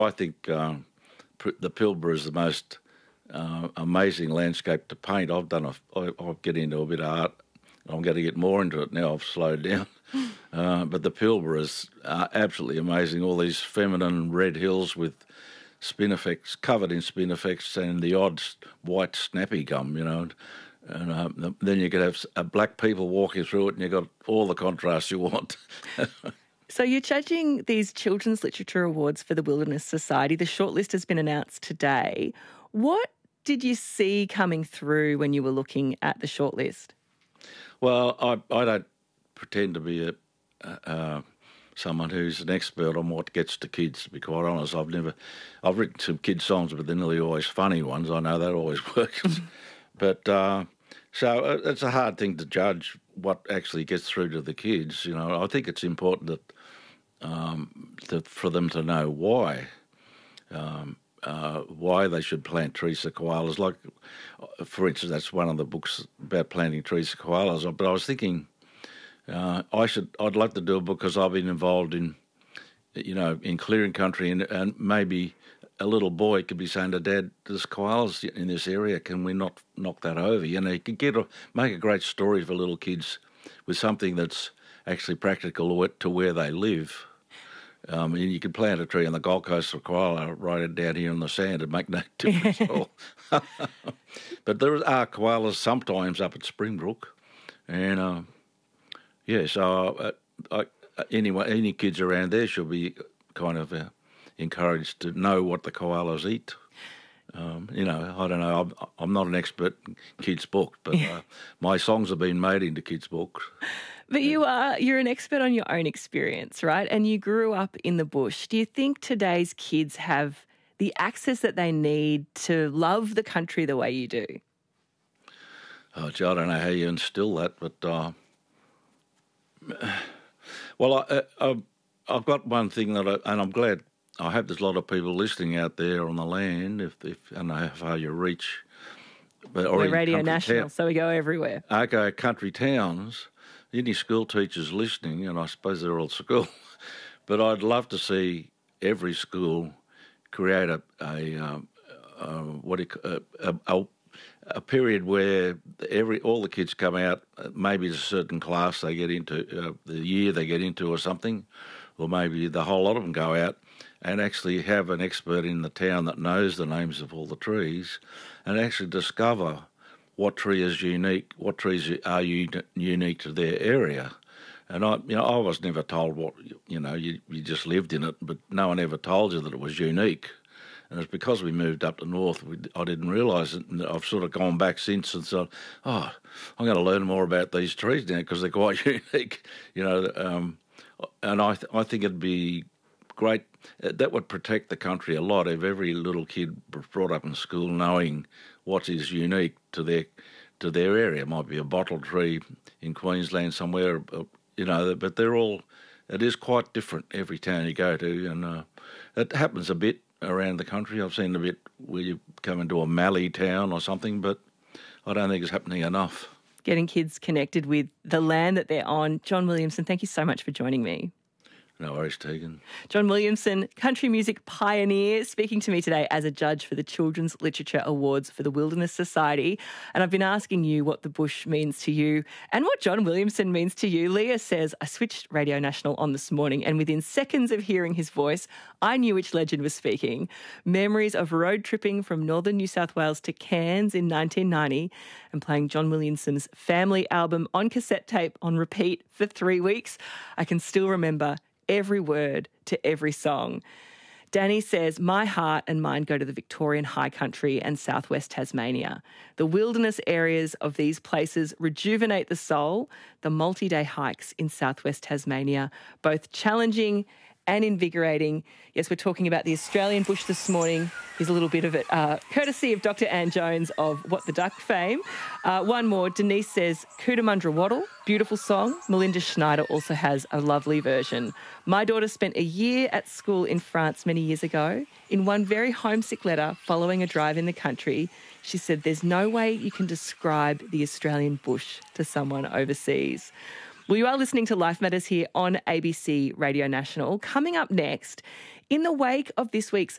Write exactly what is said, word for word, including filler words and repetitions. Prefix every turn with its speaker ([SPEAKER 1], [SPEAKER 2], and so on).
[SPEAKER 1] I think um, the Pilbara is the most uh, amazing landscape to paint. I've done a, I, I get into a bit of art. I'm going to get more into it now. I've slowed down. Uh, but the Pilbara is uh, absolutely amazing. All these feminine red hills with spinifex, covered in spinifex, and the odd white snappy gum, you know. And uh, then you could have uh, black people walking through it, and you've got all the contrast you want.
[SPEAKER 2] So you're judging these Children's Literature Awards for the Wilderness Society. The shortlist has been announced today. What did you see coming through when you were looking at the shortlist? Well,
[SPEAKER 1] I, I don't pretend to be a, uh, someone who's an expert on what gets to kids, to be quite honest. I've never, I've written some kids' songs, but they're nearly always funny ones. I know that always works. But uh, so it's a hard thing to judge what actually gets through to the kids. You know, I think it's important that, um, that for them to know why. Um, Uh, why they should plant trees for koalas. Like, for instance, that's one of the books about planting trees for koalas. But I was thinking, uh, I should, I'd like to do a book because I've been involved in, you know, in clearing country, and, and maybe a little boy could be saying to Dad, "There's koalas in this area. Can we not knock that over?" You know, you could get a, make a great story for little kids with something that's actually practical to where they live. Um, and you could plant a tree on the Gold Coast for koala right down here in the sand and make no difference at all. But there are koalas sometimes up at Springbrook. And, uh, yeah, so uh, I, anyway, any kids around there should be kind of uh, encouraged to know what the koalas eat. Um, you know, I don't know, I'm, I'm not an expert in kids' books, but uh, my songs have been made into kids' books.
[SPEAKER 2] But you are, you're an expert on your own experience, right? And you grew up in the bush. Do you think today's kids have the access that they need to love the country the way you do?
[SPEAKER 1] Oh, gee, I don't know how you instill that, but, uh, well, I, I, I've got one thing that I, and I'm glad, I hope there's a lot of people listening out there on the land, if, if I don't know how far you reach.
[SPEAKER 2] But, or We're Radio National, so we go everywhere.
[SPEAKER 1] Okay, country towns, any school teachers listening, and I suppose they're all school, but I'd love to see every school create a, a, um, uh, what do you, a, a, a period where every all the kids come out, maybe it's a certain class they get into, uh, the year they get into or something, or maybe the whole lot of them go out and actually have an expert in the town that knows the names of all the trees and actually discover what tree is unique, what trees are un- unique to their area. And I, you know, I was never told what, you know, you, you just lived in it, but no one ever told you that it was unique. And it's because we moved up the north, we, I didn't realise it, and I've sort of gone back since and said, oh, I'm going to learn more about these trees now because they're quite unique, you know. Um, and I, th- I think it'd be great. That would protect the country a lot if every little kid brought up in school knowing what is unique to their to their area. It might be a bottle tree in Queensland somewhere, you know, but they're all, it is quite different every town you go to, and uh, it happens a bit around the country. I've seen a bit where you come into a Mallee town or something, but I don't think it's happening enough.
[SPEAKER 2] Getting kids connected with the land that they're on. John Williamson, thank you so much for joining me.
[SPEAKER 1] No worries, Tegan.
[SPEAKER 2] John Williamson, country music pioneer, speaking to me today as a judge for the Children's Literature Awards for the Wilderness Society. And I've been asking you what the bush means to you and what John Williamson means to you. Leah says, I switched Radio National on this morning and within seconds of hearing his voice, I knew which legend was speaking. Memories of road tripping from northern New South Wales to Cairns in nineteen ninety and playing John Williamson's family album on cassette tape on repeat for three weeks. I can still remember every word to every song. Danny says, my heart and mind go to the Victorian high country and southwest Tasmania. The wilderness areas of these places rejuvenate the soul. The multi-day hikes in southwest Tasmania, both challenging and invigorating. Yes, we're talking about the Australian bush this morning. Here's a little bit of it, uh, courtesy of Doctor Ann Jones of What the Duck fame. Uh, one more, Denise says, Cootamundra Wattle, beautiful song. Melinda Schneider also has a lovely version. My daughter spent a year at school in France many years ago. In one very homesick letter following a drive in the country, she said, there's no way you can describe the Australian bush to someone overseas. Well, you are listening to Life Matters here on A B C Radio National. Coming up next, In the wake of this week's